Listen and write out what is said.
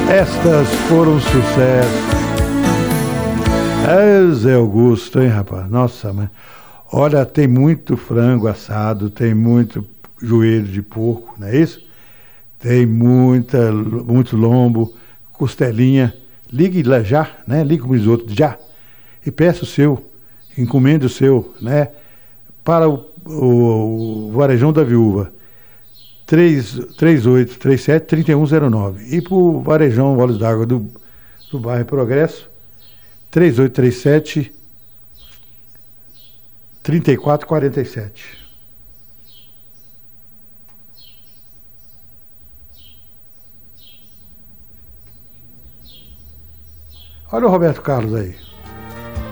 Estas foram um sucesso. É Zé Augusto, hein, rapaz? Nossa, mãe. Olha, tem muito frango assado, tem muito joelho de porco, não é isso? Tem muito lombo, costelinha. Ligue lá já, né? Ligue com os outros já. E peça o seu, encomende o seu, né? Para o Varejão da Viúva. 3837-3109. E para o Varejão Olhos d'Água do bairro Progresso, 3837-3447. Olha o Roberto Carlos aí.